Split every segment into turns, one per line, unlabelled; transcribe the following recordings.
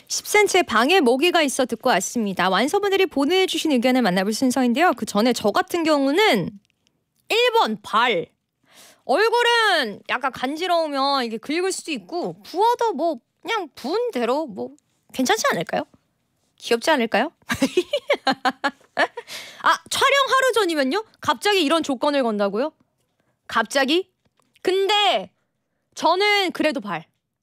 10cm의 방에 모기가 있어 듣고 왔습니다. 완서분들이 보내주신 의견을 만나볼 순서인데요. 그 전에 저 같은 경우는 1번 발. 얼굴은 약간 간지러우면 이게 긁을 수도 있고 부어도 뭐 그냥 부은 대로 뭐 괜찮지 않을까요? 귀엽지 않을까요? 아, 촬영 하루 전이면요? 갑자기 이런 조건을 건다고요? 갑자기? 근데 저는 그래도 발.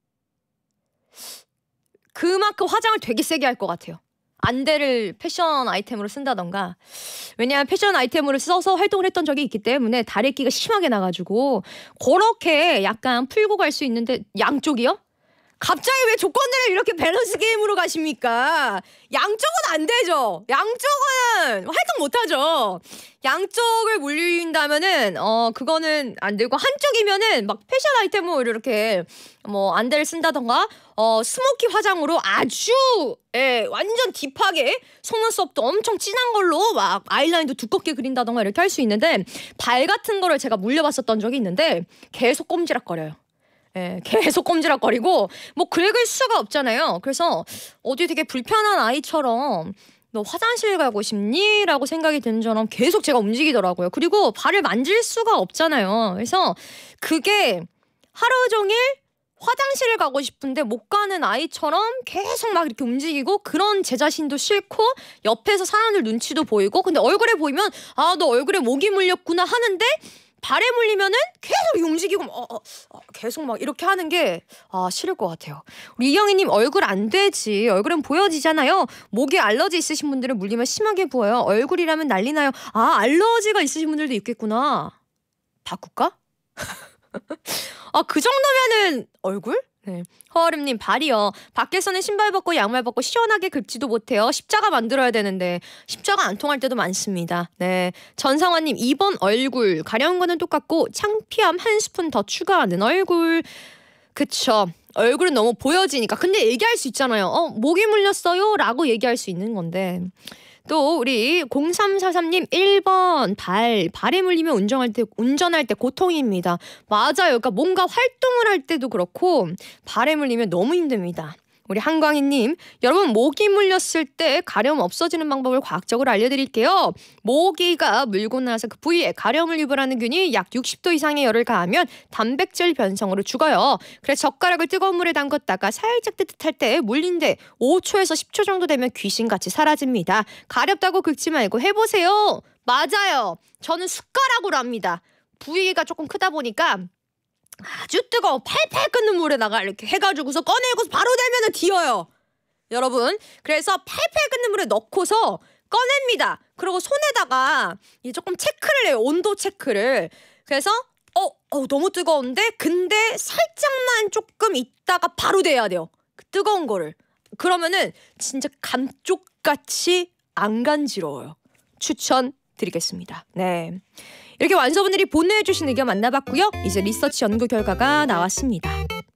그만큼 화장을 되게 세게 할 것 같아요. 안대를 패션 아이템으로 쓴다던가. 왜냐하면 패션 아이템으로 써서 활동을 했던 적이 있기 때문에 다래끼가 심하게 나가지고 그렇게 약간 풀고 갈 수 있는데 양쪽이요? 갑자기 왜 조건들을 이렇게 밸런스 게임으로 가십니까? 양쪽은 안 되죠. 양쪽은 활동 못하죠. 양쪽을 물린다면은 그거는 안 되고 한쪽이면은 막 패션 아이템으로 이렇게 뭐 안대를 쓴다던가 스모키 화장으로 아주 완전 딥하게 속눈썹도 엄청 진한 걸로 막 아이라인도 두껍게 그린다던가 이렇게 할 수 있는데 발 같은 거를 제가 물려봤었던 적이 있는데 계속 꼼지락거려요. 계속 꼼지락거리고 뭐 긁을 수가 없잖아요. 그래서 어디 되게 불편한 아이처럼 너 화장실 가고 싶니? 라고 생각이 드는 처럼 계속 제가 움직이더라고요. 그리고 발을 만질 수가 없잖아요. 그래서 그게 하루 종일 화장실을 가고 싶은데 못 가는 아이처럼 계속 막 이렇게 움직이고 그런 제 자신도 싫고 옆에서 사람들 눈치도 보이고 근데 얼굴에 보이면 아, 너 얼굴에 모기 물렸구나 하는데 발에 물리면은 계속 움직이고 계속 막 이렇게 하는 게 싫을 것 같아요. 우리 이영희님 얼굴 안 되지. 얼굴은 보여지잖아요. 모기 알러지 있으신 분들은 물리면 심하게 부어요. 얼굴이라면 난리 나요. 알러지가 있으신 분들도 있겠구나. 바꿀까? 그 정도면은 얼굴? 네. 허얼음님 발이요. 밖에서는 신발 벗고 양말 벗고 시원하게 긁지도 못해요. 십자가 만들어야 되는데 십자가 안 통할 때도 많습니다. 네. 전상환님 2번 얼굴. 가려운 거는 똑같고 창피함 한 스푼 더 추가하는 얼굴. 그쵸. 얼굴은 너무 보여지니까. 근데 얘기할 수 있잖아요. 모기 물렸어요 라고 얘기할 수 있는 건데 또 우리 0343님 1번 발에 물리면 운전할 때 고통입니다. 맞아요. 그러니까 뭔가 활동을 할 때도 그렇고 발에 물리면 너무 힘듭니다. 우리 한광희님 여러분 모기 물렸을 때 가려움 없어지는 방법을 과학적으로 알려드릴게요. 모기가 물고 나서 그 부위에 가려움을 유발하는 균이 약 60도 이상의 열을 가하면 단백질 변성으로 죽어요. 그래서 젓가락을 뜨거운 물에 담갔다가 살짝 뜨뜻할 때 물린데 5초에서 10초 정도 되면 귀신같이 사라집니다. 가렵다고 긁지 말고 해보세요. 맞아요. 저는 숟가락으로 합니다. 부위가 조금 크다 보니까 아주 뜨거워 팔팔 끓는 물에다가 이렇게 해가지고서 꺼내고서 바로 대면은 뒤어요. 여러분 그래서 팔팔 끓는 물에 넣고서 꺼냅니다. 그리고 손에다가 조금 체크를 해요. 온도 체크를. 그래서 너무 뜨거운데 근데 살짝만 조금 있다가 바로 대야 돼요. 그 뜨거운 거를. 그러면은 진짜 감쪽같이 안 간지러워요. 추천드리겠습니다. 네. 이렇게 완서분들이 보내주신 의견 만나봤고요. 이제 리서치 연구 결과가 나왔습니다.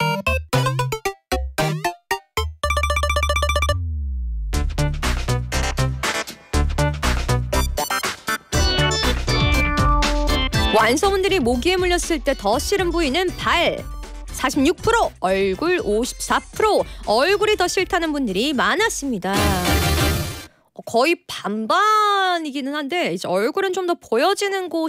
완서분들이 모기에 물렸을 때 더 싫은 부위는 발 46%, 얼굴 54%, 얼굴이 더 싫다는 분들이 많았습니다. 거의 반반이기는 한데 이제 얼굴은 좀 더 보여지는 곳이